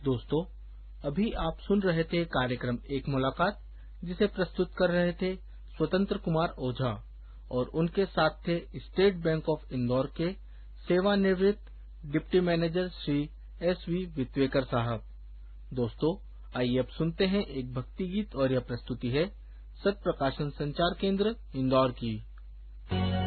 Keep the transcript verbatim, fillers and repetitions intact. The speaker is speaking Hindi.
दोस्तों, अभी आप सुन रहे थे कार्यक्रम एक मुलाकात, जिसे प्रस्तुत कर रहे थे स्वतंत्र कुमार ओझा और उनके साथ थे स्टेट बैंक ऑफ इंदौर के सेवानिवृत्त deputy manager Shri S V वित्वेकर साहब। दोस्तों, आइए अब सुनते हैं एक भक्ति गीत और यह प्रस्तुति है सत प्रकाशन संचार केंद्र इंदौर की।